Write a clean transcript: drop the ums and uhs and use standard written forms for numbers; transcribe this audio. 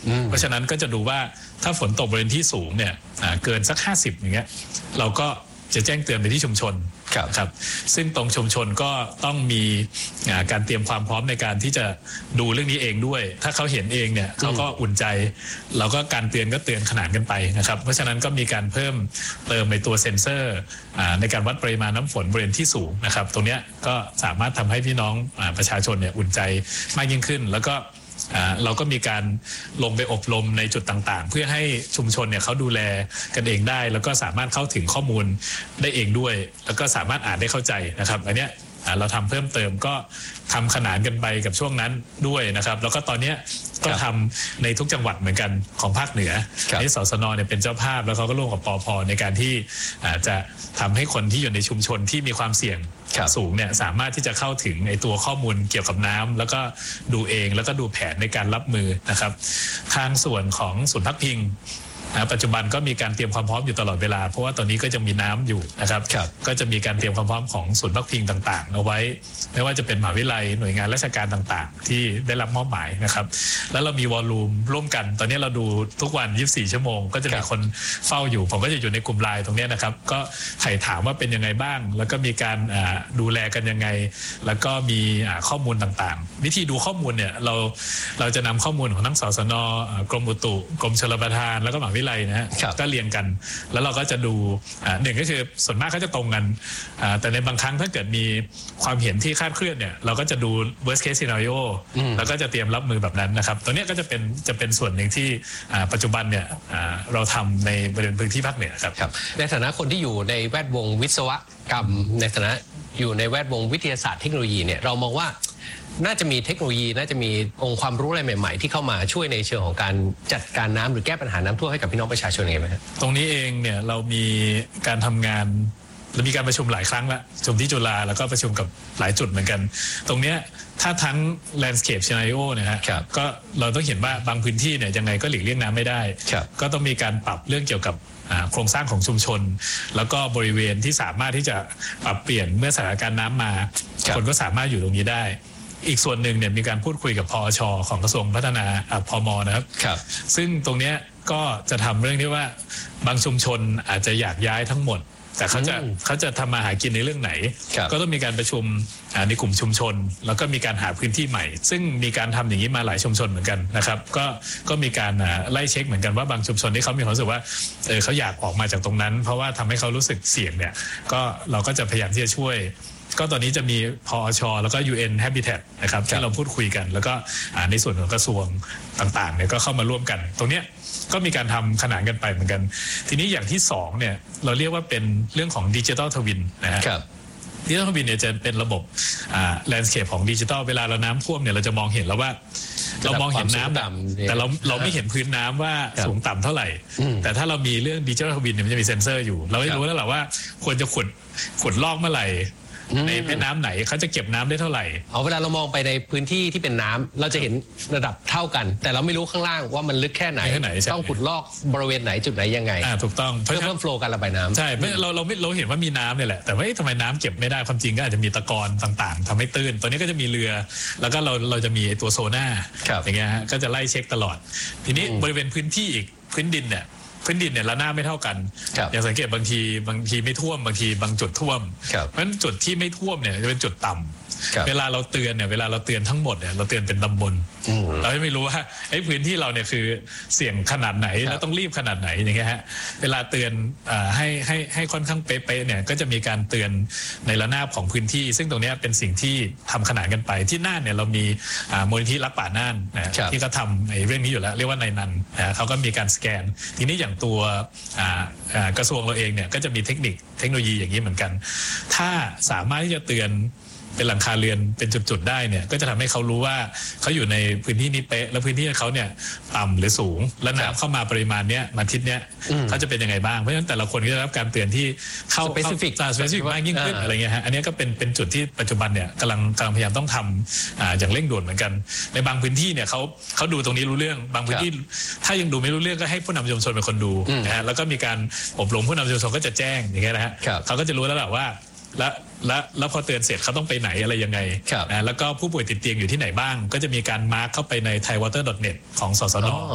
เพราะฉะนั้นก็จะดูว่าถ้าฝนตกบริเวณที่สูงเนี่ยเกินสัก50อย่างเงี้ยเราก็จะแจ้งเตือนไปที่ชุมชนครับซึ่งตรงชุมชนก็ต้องมีการเตรียมความพร้อมในการที่จะดูเรื่องนี้เองด้วยถ้าเขาเห็นเองเนี่ยเขาก็อุ่นใจเราก็การเตือนก็เตือนขนานกันไปนะครับเพราะฉะนั้นก็มีการเพิ่มเติมในตัวเซ็นเซอร์ในการวัดปริมาณน้ำฝนบริเวณที่สูงนะครับตรงนี้ก็สามารถทำให้พี่น้องประชาชนเนี่ยอุ่นใจมากยิ่งขึ้นแล้วก็เราก็มีการลงไปอบรมในจุดต่างๆเพื่อให้ชุมชนเนี่ยเขาดูแลกันเองได้แล้วก็สามารถเข้าถึงข้อมูลได้เองด้วยแล้วก็สามารถอ่านได้เข้าใจนะครับอันเนี้ยเราทำเพิ่มเติมก็ทำขนานกันไปกับช่วงนั้นด้วยนะครับแล้วก็ตอนนี้ก็ทำในทุกจังหวัดเหมือนกันของภาคเหนือที่สสนเนี่ยเป็นเจ้าภาพแล้วเขาก็ร่วมกับปพ.ในการที่จะทำให้คนที่อยู่ในชุมชนที่มีความเสี่ยงสูงเนี่ยสามารถที่จะเข้าถึงในตัวข้อมูลเกี่ยวกับน้ำแล้วก็ดูเองแล้วก็ดูแผนในการรับมือนะครับทางส่วนของศูนย์พักพิงปัจจุบันก็มีการเตรียมความพร้อมอยู่ตลอดเวลาเพราะว่าตอนนี้ก็จะมีน้ำอยู่นะครับก็จะมีการเตรียมความพร้อมของศูนย์พักพิงต่างๆเอาไว้ไม่ว่าจะเป็นมหาวิทยาลัยหน่วยงานราชการต่างๆที่ได้รับมอบหมายนะครับแล้วเรามีวอลลุ่มร่วมกันตอนนี้เราดูทุกวัน24ชั่วโมงก็จะมีคนเฝ้าอยู่ผมก็จะอยู่ในกลุ่มไลน์ตรงนี้นะครับก็ไถ่ถามว่าเป็นยังไงบ้างแล้วก็มีการดูแลกันยังไงแล้วก็มีข้อมูลต่างๆวิธีดูข้อมูลเนี่ยเราจะนำข้อมูลของทั้งสสน.กรมอุตุกรมชลประทานแล้วก็มหาวิทยาลัยนะฮะก็เรียงกันแล้วเราก็จะดูหนึ่งก็คือส่วนมากเขาจะตรงกันแต่ในบางครั้งถ้าเกิดมีความเห็นที่คลาดเคลื่อนเนี่ยเราก็จะดู worst case scenario แล้วก็จะเตรียมรับมือแบบนั้นนะครับตัวนี้ก็จะเป็นส่วนหนึ่งที่ปัจจุบันเนี่ยเราทำในบริเวณพื้นที่ภาคเหนือครับในฐานะคนที่อยู่ในแวดวงวิศวกรรมในฐานะอยู่ในแวดวงวิทยาศาสตร์เทคโนโลยีเนี่ยเรามองว่าน่าจะมีเทคโนโลยีน่าจะมีองค์ความรู้อะไรใหม่ๆที่เข้ามาช่วยในเชิงของการจัดการน้ำหรือแก้ปัญหาน้ำท่วมให้กับพี่น้องประชาชนยังไงไหมครับตรงนี้เองเนี่ยเรามีการทำงานและมีการประชุมหลายครั้งละประชุมที่จุฬาแล้วก็ประชุมกับหลายจุดเหมือนกันตรงนี้ถ้าทั้ง landscape scenario นะฮะก็เราต้องเห็นว่าบางพื้นที่เนี่ยยังไงก็หลีกเลี่ยงน้ำไม่ได้ก็ต้องมีการปรับเรื่องเกี่ยวกับโครงสร้างของชุมชนแล้วก็บริเวณที่สามารถที่จะปรับเปลี่ยนเมื่อสถานการณ์น้ำมาคนก็สามารถอยู่ตรงนี้ได้อีกส่วนหนึ่งเนี่ยมีการพูดคุยกับพอช.ของกระทรวงพัฒนาพม.นะครับซึ่งตรงนี้ก็จะทำเรื่องที่ว่าบางชุมชนอาจจะอยากย้ายทั้งหมดแต่เขาจะทำมาหากินในเรื่องไหนก็ต้องมีการประชุมในกลุ่มชุมชนแล้วก็มีการหาพื้นที่ใหม่ซึ่งมีการทำอย่างนี้มาหลายชุมชนเหมือนกันนะครับก็มีการไล่เช็คเหมือนกันว่าบางชุมชนที่เขามีความรู้สึกว่าเขาอยากออกมาจากตรงนั้นเพราะว่าทำให้เขารู้สึกเสี่ยงเนี่ยก็เราก็จะพยายามที่จะช่วยก็ตอนนี้จะมีพอช.แล้วก็ UN Habitat นะครับที่เราพูดคุยกันแล้วก็ในส่วนของกระทรวงต่างๆเนี่ยก็เข้ามาร่วมกันตรงเนี้ยก็มีการทำขนานกันไปเหมือนกันทีนี้อย่างที่2เนี่ยเราเรียกว่าเป็นเรื่องของดิจิทัลทวินนะครับดิจิทัลทวินเนี่ยจะเป็นระบบแลนด์สเคปของดิจิทัลเวลาเราน้ำท่วมเนี่ยเราจะมองเห็นแล้วว่าเรามองเห็นน้ำแต่เราไม่เห็นพื้นน้ำว่าสูงต่ำเท่าไหร่แต่ถ้าเรามีเรื่องดิจิทัลทวินเนี่ยมันจะมีเซ็นเซอร์อยู่เราไม่รู้แล้วแหละว่าควรจะขุดลอกเมื่อไหร่ในแม่น้ำไหนเขาจะเก็บน้ำได้เท่าไหร่เวลาเรามองไปในพื้นที่ที่เป็นน้ำเราจะเห็นระดับเท่ากันแต่เราไม่รู้ข้างล่างว่ามันลึกแค่ไหนต้องขุดลอกบริเวณไหนจุดไหนยังไงถูกต้องเพื่อเพิ่มโฟลว์การระบายน้ำใช่เราเห็นว่ามีน้ำเนี่ยแหละแต่ว่าทำไมน้ำเก็บไม่ได้ความจริงก็อาจจะมีตะกอนต่างๆทำให้ตื้นตอนนี้ก็จะมีเรือแล้วก็เราจะมีตัวโซน่าอย่างเงี้ยฮะก็จะไล่เช็คตลอดทีนี้บริเวณพื้นที่อีกพื้นดินเนี่ยระนาบไม่เท่ากันอย่างสังเกตบางทีไม่ท่วมบางทีบางจุดท่วมเพราะฉะนั้นจุดที่ไม่ท่วมเนี่ยจะเป็นจุดต่ำเวลาเราเตือนทั้งหมดเนี่ยเราเตือนเป็นตำบลเราไม่รู้ว่าไอ้พื้นที่เราเนี่ยคือเสี่ยงขนาดไหนแล้วต้องรีบขนาดไหนอย่างเงี้ยฮะเวลาเตือนให้ค่อนข้างเป๊ะๆเนี่ยก็จะมีการเตือนในระนาบของพื้นที่ซึ่งตรงนี้เป็นสิ่งที่ทำขนานกันไปที่น่านเนี่ยเรามีมูลนิธิรักป่าน่านที่เขาทำเรื่องนี้อยู่แล้วเรียกว่านายนันเขาก็มีการสแกนทีนี้อย่างตัวกระทรวงเราเองเนี่ยก็จะมีเทคโนโลยีอย่างนี้เหมือนกันถ้าสามารถที่จะเตือนเป็นหลังคาเรือนเป็นจุดๆได้เนี่ยก็จะทำให้เขารู้ว่าเขาอยู่ในพื้นที่นี้เป๊ะแล้วพื้นที่เขาเนี่ยต่ำหรือสูงแล้วน้ำเข้ามาปริมาณเนี้ยมาทิศเนี้ยเขาจะเป็นยังไงบ้างเพราะฉะนั้นแต่ละคนก็จะรับการเตือนที่เข้าสเปซิฟิกมากยิ่งขึ้นอะไรเงี้ยฮะอันนี้ก็เป็นจุดที่ปัจจุบันเนี่ยกำลังพยายามต้องทำอย่างเร่งด่วนเหมือนกันในบางพื้นที่เนี่ยเขาดูตรงนี้รู้เรื่องบางพื้นที่ถ้ายังดูไม่รู้เรื่องก็ให้ผู้นำชุมชนเป็นคนดูนะฮะแล้วก็มีการอบรมผู้นำชุมชนก็จะแจ้งอย่างเงี้ยนะฮะเขาก็จะรู้แล้วแหละว่าแล้วพอเตือนเสร็จเขาต้องไปไหนอะไรยังไงแล้วก็ผู้ป่วยติดเตียงอยู่ที่ไหนบ้างก็จะมีการมาร์คเข้าไปใน thaiwater.net ของสสน